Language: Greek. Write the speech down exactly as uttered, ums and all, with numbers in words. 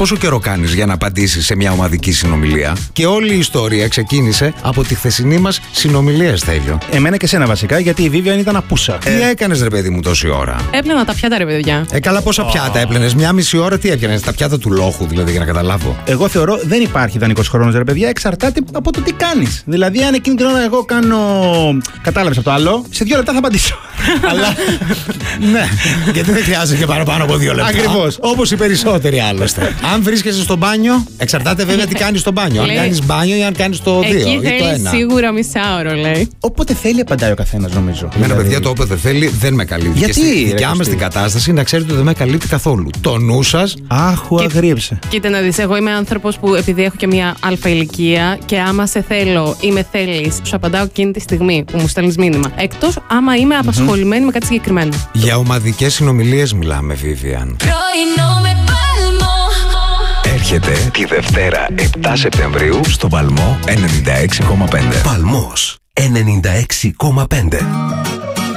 πόσο καιρό κάνεις για να απαντήσεις σε μια ομαδική συνομιλία? Και όλη η ιστορία ξεκίνησε από τη χθεσινή μας συνομιλία, Στέλιο. Εμένα και σένα βασικά, γιατί η Vivian ήταν απούσα. Τι ε... έκανες, ρε παιδί μου, τόση ώρα? Έπλαινα τα πιάτα, ρε παιδιά. Ε, καλά, πόσα oh. πιάτα έπλαινες? Μια μισή ώρα τι έπιανες? Τα πιάτα του λόχου, δηλαδή, για να καταλάβω. Εγώ θεωρώ δεν υπάρχει ιδανικός χρόνος, ρε παιδιά, εξαρτάται από το τι κάνεις. Δηλαδή, αν εκείνη την ώρα εγώ κάνω. Κατάλαβες από το άλλο, σε δύο λεπτά θα απαντήσω. Αλλά. Ναι, γιατί δεν χρειάζεται και παραπάνω από δύο λεπτά. Ακριβώς. Όπως οι περισσότεροι άλλωστε. Αν βρίσκεσαι στο μπάνιο, εξαρτάται βέβαια τι κάνεις στο μπάνιο. Αν κάνεις μπάνιο ή αν κάνεις το δύο εκεί ή το θέλει ένα. Σίγουρα μισάωρο, λέει. Όποτε θέλει, απαντάει ο καθένας, νομίζω. Εμένα, δηλαδή... παιδιά, το όποτε θέλει δεν με καλύπτει. Γιατί? Και στη δικιά μας την κατάσταση, να ξέρετε ότι δεν με καλύπτει καθόλου. Το νου σας. Άχου, αγρίεψε. Κοίτα να δεις, εγώ είμαι άνθρωπος που επειδή έχω και μια αλφα ηλικία και άμα σε θέλω ή με θέλεις, σου απαντάω εκείνη τη στιγμή που μου στέλνεις μήνυμα. Εκτός άμα είμαι απασχολημένη mm-hmm. με κάτι συγκεκριμένο. Για ομαδικές συνομιλίες μιλάμε, Vivian. Έρχεται τη Δευτέρα επτά Σεπτεμβρίου στο Παλμό ενενήντα έξι κόμμα πέντε. Παλμός ενενήντα έξι κόμμα πέντε.